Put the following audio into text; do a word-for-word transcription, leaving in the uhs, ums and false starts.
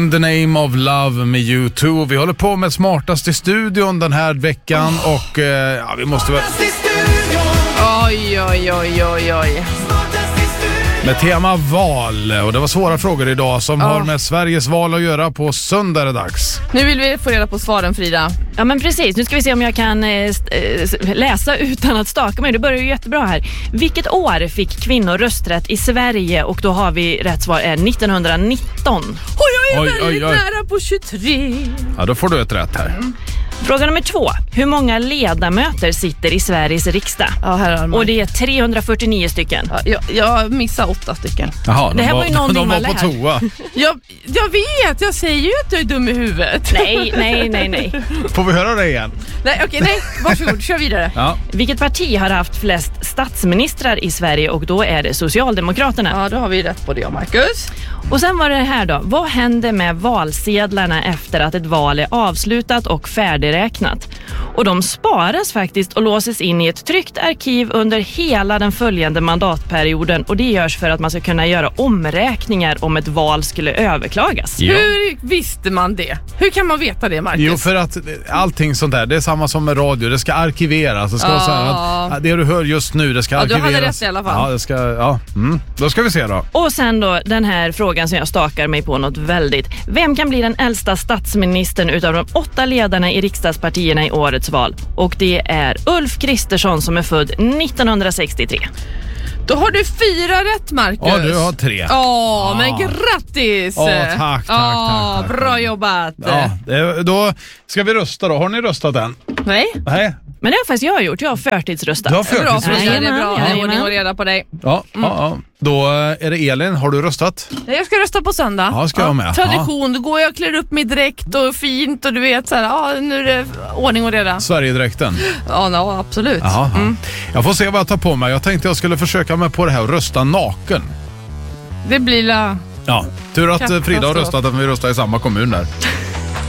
The Name of Love med U två. Vi håller på med smartast i studion den här veckan oh. och eh, ja, vi måste väl... Oj, oj, oj, oj, oj. Med tema val, och det var svåra frågor idag som oh. har med Sveriges val att göra. På söndag är det dags. Nu vill vi få reda på svaren, Frida. Ja, men precis. Nu ska vi se om jag kan eh, läsa utan att staka mig. Det börjar ju jättebra här. Vilket år fick kvinnor rösträtt i Sverige? Och då har vi rätt svar är nittonhundranitton. Oj, jag är oj, väldigt oj, oj. nära på tjugotre. Ja, då får du ett rätt här. Mm. Fråga nummer två. Hur många ledamöter sitter i Sveriges riksdag? Ja, här har man. Och det är trehundrafyrtionio stycken. Ja, jag, jag missar åtta stycken. Jaha, det här var, var ju någon de var på toa. Jag, jag vet, jag säger ju att jag är dum i huvudet. Nej, nej, nej, nej. Får vi höra det igen? Nej, okej, nej. Varsågod, kör vidare. Ja. Vilket parti har haft flest statsministrar i Sverige? Och då är det Socialdemokraterna. Ja, då har vi rätt på det, Marcus. Och sen var det här då. Vad händer med valsedlarna efter att ett val är avslutat och färdigräknat? Och de sparas faktiskt och låses in i ett tryckt arkiv under hela den följande mandatperioden. Och det görs för att man ska kunna göra omräkningar om ett val skulle överklagas. Ja. Hur visste man det? Hur kan man veta det, Marcus? Jo, för att allting sånt där, det är samma som med radio. Det ska arkiveras. Det ska ah. vara så här att det du hör just nu, det ska ja, arkiveras. Du hade rätt i alla fall. Ja, det ska, ja. Mm. Då ska vi se då. Och sen då den här frågan som jag stakar mig på något väldigt. Vem kan bli den äldsta statsministern utav de åtta ledarna i riksdagspartierna i årets val? Och det är Ulf Kristersson som är född nittonhundrasextiotre. Då har du fyra rätt, Marcus. Ja, du har tre. Åh, men grattis. Åh, tack, tack, Åh, tack, tack. bra jobbat. Ja, det, då ska vi rösta då. Har ni röstat än? Nej. Nej. Men det har faktiskt jag gjort. Jag har förtidsröstat. Du har förtidsröstat. Det är bra. Det är ordning och reda på dig. Ja, mm. ja, ja. Då är det Elin. Har du röstat? Jag ska rösta på söndag. Ja, ska jag med. Tradition. Då går jag och klär upp mig direkt och fint och du vet så här, ja, nu är det ordning och reda. Sverigedräkten. Ja, no, absolut. Jaha, mm. Jag får se vad jag tar på mig. Jag tänkte jag skulle försöka mig på det här och rösta naken. Det blir la... Ja, tur att Frida har röstat att vi röstar i samma kommun där.